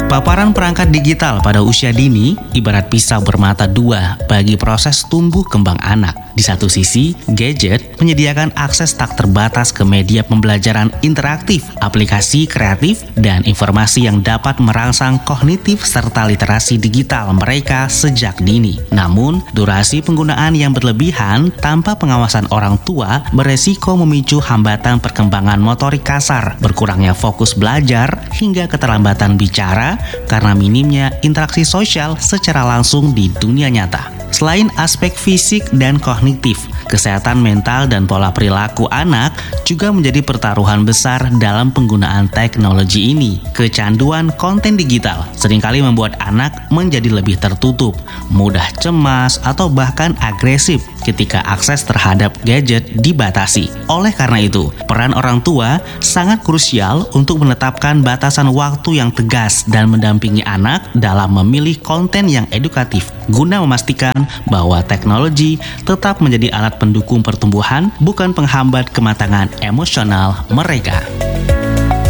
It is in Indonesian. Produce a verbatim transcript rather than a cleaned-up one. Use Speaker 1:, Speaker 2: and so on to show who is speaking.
Speaker 1: Paparan perangkat digital pada usia dini ibarat pisau bermata dua bagi proses tumbuh kembang anak. Di satu sisi, gadget menyediakan akses tak terbatas ke media pembelajaran interaktif, aplikasi kreatif, dan informasi yang dapat merangsang kognitif serta literasi digital mereka sejak dini. Namun, durasi penggunaan yang berlebihan tanpa pengawasan orang tua beresiko memicu hambatan perkembangan motorik kasar, berkurangnya fokus belajar, hingga keterlambatan bicara karena minimnya interaksi sosial secara langsung di dunia nyata. Selain aspek fisik dan kognitif, kesehatan mental dan pola perilaku anak juga menjadi pertaruhan besar dalam penggunaan teknologi ini. Kecanduan konten digital seringkali membuat anak menjadi lebih tertutup, mudah cemas, atau bahkan agresif ketika akses terhadap gadget dibatasi. Oleh karena itu, peran orang tua sangat krusial untuk menetapkan batasan waktu yang tegas dan mendampingi anak dalam memilih konten yang edukatif, guna memastikan bahwa teknologi tetap menjadi alat pendukung pertumbuhan, bukan penghambat kematangan emosional mereka.